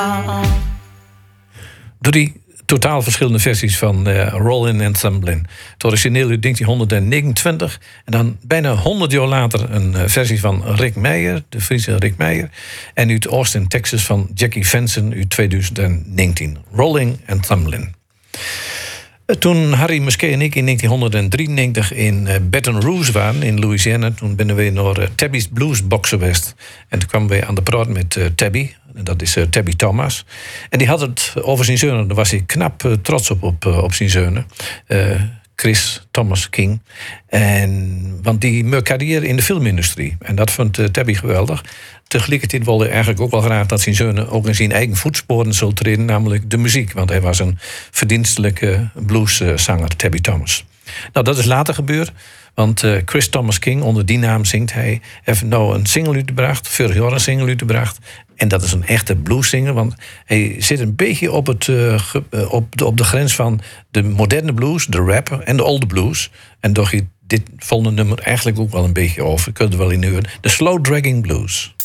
Drie totaal verschillende versies van Rollin' and Thumbin'. Het origineel uit 1929 en dan bijna 100 jaar later een versie van Rick Meijer, de Friese Rick Meijer, en uit Austin, Texas van Jackie Venson uit 2019. Rollin' and Thumbin'. Toen Harry Musquet en ik in 1993 in Baton Rouge waren, in Louisiana, toen ben we naar Tabby's Blues Boxen geweest. En toen kwamen we aan de praat met Tabby, dat is Tabby Thomas. En die had het over zijn zonen, daar was hij knap trots op zijn zonen. Chris Thomas King. Want die maakt carrière in de filmindustrie. En dat vond Tabby geweldig. Tegelijkertijd wilde hij eigenlijk ook wel graag dat zijn zonen ook in zijn eigen voetsporen zullen treden, namelijk de muziek. Want hij was een verdienstelijke blueszanger, Tabby Thomas. Nou, dat is later gebeurd. Want Chris Thomas King, onder die naam zingt hij, heeft nou een single uitgebracht, vorig jaar een single uitgebracht. En dat is een echte blueszanger, want hij zit een beetje op de grens van de moderne blues, de rap en de olde blues. En door dit volgende nummer eigenlijk ook wel een beetje over. Ik kan er wel in huren. De Slow Dragging Blues.